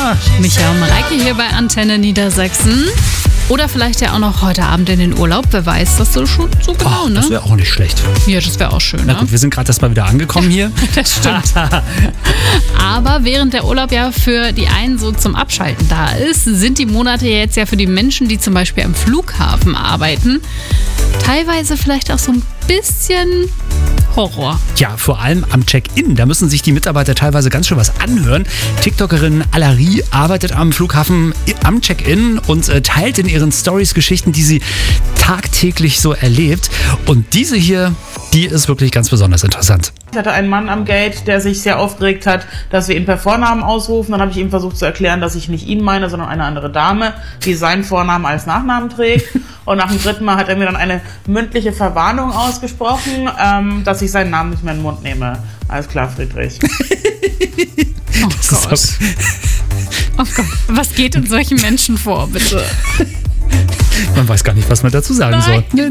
Micha und Mareike hier bei Antenne Niedersachsen. Oder vielleicht ja auch noch heute Abend in den Urlaub. Wer weiß das so schon so genau, ne? Das wäre auch nicht schlecht. Ja, das wäre auch schön, Na gut, wir sind gerade erst mal wieder angekommen hier. Das stimmt. Aber während der Urlaub ja für die einen so zum Abschalten da ist, sind die Monate jetzt ja für die Menschen, die zum Beispiel am Flughafen arbeiten, teilweise vielleicht auch so ein bisschen Horror. Ja, vor allem am Check-in. Da müssen sich die Mitarbeiter teilweise ganz schön was anhören. TikTokerin Alari arbeitet am Flughafen am Check-in und teilt in ihren Stories Geschichten, die sie tagtäglich so erlebt. Und diese hier, die ist wirklich ganz besonders interessant. Ich hatte einen Mann am Gate, der sich sehr aufgeregt hat, dass wir ihn per Vornamen ausrufen. Dann habe ich ihm versucht zu erklären, dass ich nicht ihn meine, sondern eine andere Dame, die seinen Vornamen als Nachnamen trägt. Und nach dem dritten Mal hat er mir dann eine mündliche Verwarnung ausgesprochen, dass ich seinen Namen nicht mehr in den Mund nehme. Alles klar, Friedrich. Oh Gott. Oh Gott, was geht in solchen Menschen vor, bitte? Man weiß gar nicht, was man dazu sagen soll.